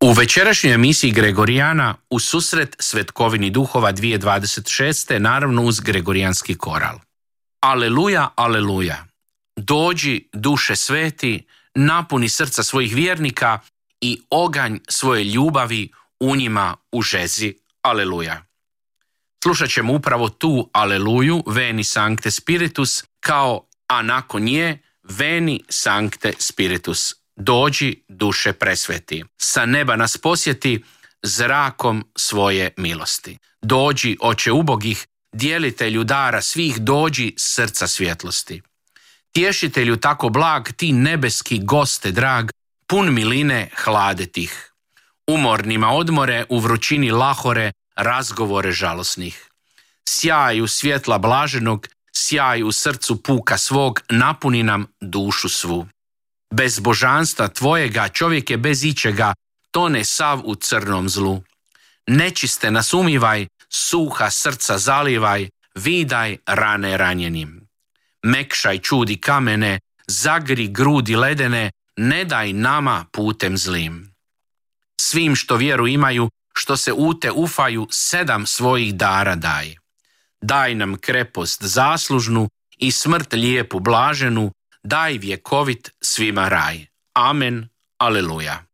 U večerašnjoj emisiji Gregorijana u susret Svetkovini duhova 2026. naravno uz Gregorijanski koral. Aleluja, aleluja. Dođi, duše sveti, napuni srca svojih vjernika i oganj svoje ljubavi u njima užezi. Aleluja. Slušat ćemo upravo tu aleluju, Veni Sancte Spiritus, a nakon nje Veni Sancte Spiritus. Dođi, duše presveti, sa neba nas posjeti zrakom svoje milosti. Dođi, oče ubogih, djelitelju dara svih, dođi srca svjetlosti. Tješitelju tako blag, ti nebeski goste drag, pun miline hlade tih. Umornima odmore, u vrućini lahore, razgovore žalosnih. Sjaj u svjetla blaženog, sjaj u srcu puka svog, napuni nam dušu svu. Bez božanstva tvojega čovjek je bez ičega, tone sav u crnom zlu. Nečiste nas umivaj, suha srca zalivaj, vidaj rane ranjenim. Mekšaj čudi kamene, zagri grudi ledene, ne daj nama putem zlim. Svim što vjeru imaju, što se u te ufaju, 7 svojih dara daj. Daj nam krepost zaslužnu i smrt lijepu blaženu, daj vjekovit svima raj. Amen. Aleluja.